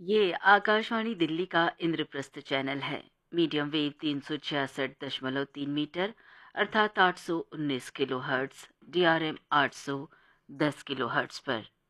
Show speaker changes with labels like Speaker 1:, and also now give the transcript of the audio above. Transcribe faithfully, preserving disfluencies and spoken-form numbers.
Speaker 1: ये आकाशवाणी दिल्ली का इंद्रप्रस्थ चैनल है। मीडियम वेव तीन सौ छियासठ दशमलव तीन मीटर अर्थात आठ सौ उन्नीस kilo hertz, D R M आठ सौ दस किलो हर्ट्स पर।